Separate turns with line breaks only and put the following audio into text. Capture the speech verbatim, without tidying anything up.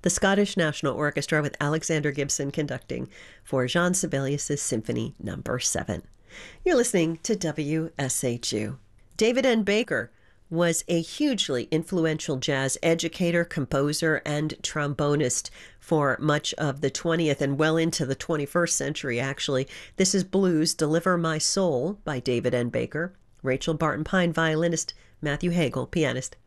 the Scottish National Orchestra with Alexander Gibson conducting for Jean Sibelius' Symphony Number seven. You're listening to W S H U. David N. Baker was a hugely influential jazz educator, composer, and trombonist for much of the twentieth and well into the twenty-first century, actually. This is Blues, Deliver My Soul by David N. Baker. Rachel Barton Pine, violinist. Matthew Hagel, pianist.